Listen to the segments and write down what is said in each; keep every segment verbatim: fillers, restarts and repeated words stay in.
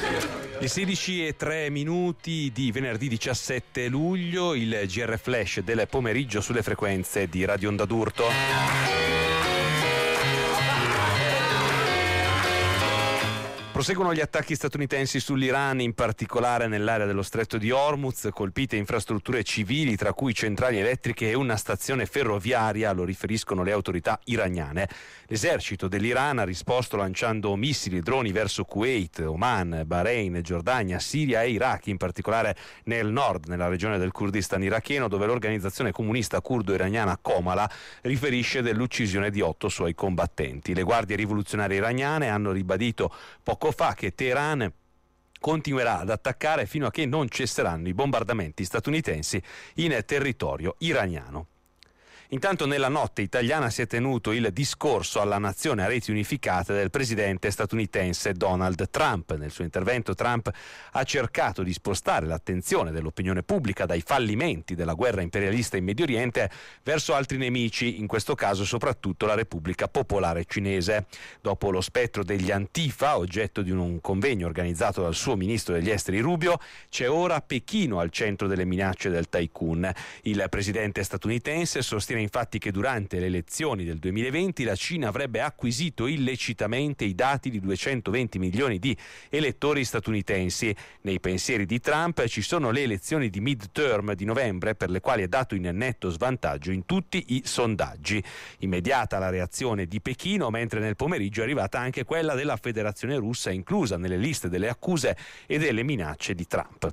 Le sedici e tre minuti di venerdì diciassette luglio, il G R Flash del pomeriggio sulle frequenze di Radio Onda d'Urto. Proseguono gli attacchi statunitensi sull'Iran, in particolare nell'area dello stretto di Hormuz, colpite infrastrutture civili, tra cui centrali elettriche e una stazione ferroviaria, lo riferiscono le autorità iraniane. L'esercito dell'Iran ha risposto lanciando missili e droni verso Kuwait, Oman, Bahrain, Giordania, Siria e Iraq, in particolare nel nord, nella regione del Kurdistan iracheno, dove l'organizzazione comunista curdo-iraniana Comala riferisce dell'uccisione di otto suoi combattenti. Le guardie rivoluzionarie iraniane hanno ribadito poco fa che Teheran continuerà ad attaccare fino a che non cesseranno i bombardamenti statunitensi in territorio iraniano. Intanto nella notte italiana si è tenuto il discorso alla nazione a reti unificate del presidente statunitense Donald Trump. Nel suo intervento Trump ha cercato di spostare l'attenzione dell'opinione pubblica dai fallimenti della guerra imperialista in Medio Oriente verso altri nemici, in questo caso soprattutto la Repubblica Popolare Cinese. Dopo lo spettro degli Antifa, oggetto di un convegno organizzato dal suo ministro degli esteri Rubio, c'è ora Pechino al centro delle minacce del tycoon. Il presidente statunitense sostiene infatti che durante le elezioni del duemilaventi la Cina avrebbe acquisito illecitamente i dati di duecentoventi milioni di elettori statunitensi. Nei pensieri di Trump ci sono le elezioni di midterm di novembre, per le quali è dato in netto svantaggio in tutti i sondaggi. Immediata la reazione di Pechino, mentre nel pomeriggio è arrivata anche quella della Federazione Russa, inclusa nelle liste delle accuse e delle minacce di Trump.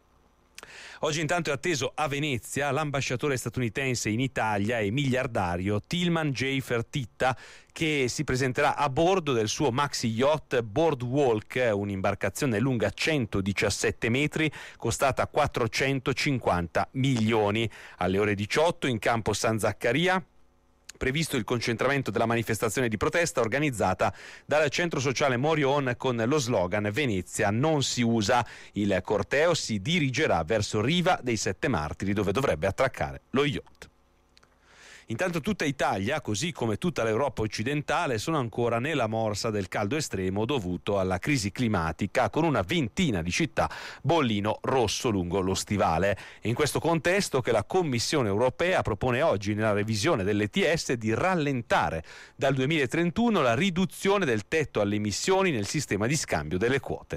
Oggi intanto è atteso a Venezia l'ambasciatore statunitense in Italia e miliardario Tilman J. Fertitta, che si presenterà a bordo del suo maxi yacht Boardwalk, un'imbarcazione lunga centodiciassette metri, costata quattrocentocinquanta milioni. Alle ore diciotto in campo San Zaccaria previsto il concentramento della manifestazione di protesta organizzata dal centro sociale Morion con lo slogan Venezia non si usa. Il corteo si dirigerà verso Riva dei Sette Martiri, dove dovrebbe attraccare lo yacht. Intanto tutta Italia, così come tutta l'Europa occidentale, sono ancora nella morsa del caldo estremo dovuto alla crisi climatica, con una ventina di città bollino rosso lungo lo stivale. È in questo contesto che la Commissione europea propone oggi nella revisione dell'E T S di rallentare dal duemilatrentuno la riduzione del tetto alle emissioni nel sistema di scambio delle quote.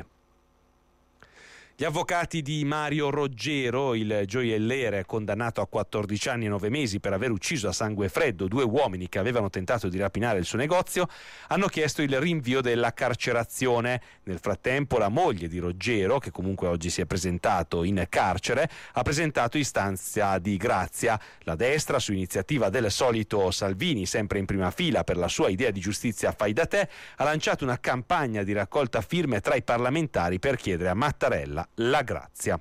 Gli avvocati di Mario Roggero, il gioielliere condannato a quattordici anni e nove mesi per aver ucciso a sangue freddo due uomini che avevano tentato di rapinare il suo negozio, hanno chiesto il rinvio della carcerazione. Nel frattempo la moglie di Roggero, che comunque oggi si è presentato in carcere, ha presentato istanza di grazia. La destra, su iniziativa del solito Salvini, sempre in prima fila per la sua idea di giustizia fai da te, ha lanciato una campagna di raccolta firme tra i parlamentari per chiedere a Mattarella la grazia.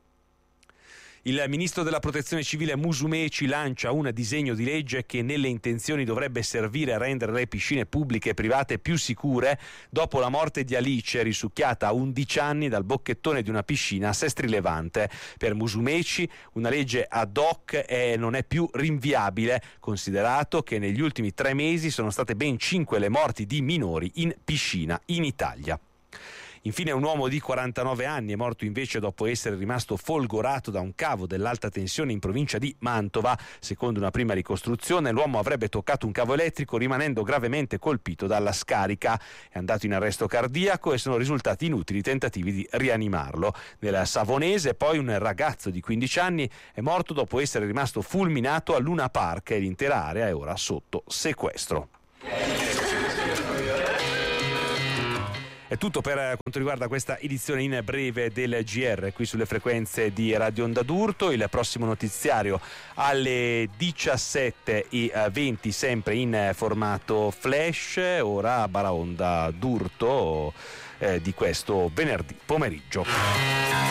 Il ministro della Protezione Civile Musumeci lancia un disegno di legge che nelle intenzioni dovrebbe servire a rendere le piscine pubbliche e private più sicure dopo la morte di Alice, risucchiata a undici anni dal bocchettone di una piscina a Sestri Levante. Per Musumeci una legge ad hoc è, non è più rinviabile, considerato che negli ultimi tre mesi sono state ben cinque le morti di minori in piscina in Italia. Infine un uomo di quarantanove anni è morto invece dopo essere rimasto folgorato da un cavo dell'alta tensione in provincia di Mantova. Secondo una prima ricostruzione l'uomo avrebbe toccato un cavo elettrico rimanendo gravemente colpito dalla scarica. È andato in arresto cardiaco e sono risultati inutili tentativi di rianimarlo. Nel Savonese poi un ragazzo di quindici anni è morto dopo essere rimasto fulminato a Luna Park e l'intera area è ora sotto sequestro. È tutto per quanto riguarda questa edizione in breve del G R qui sulle frequenze di Radio Onda d'Urto. Il prossimo notiziario alle diciassette e venti sempre in formato flash, ora Baraonda d'Urto eh, di questo venerdì pomeriggio.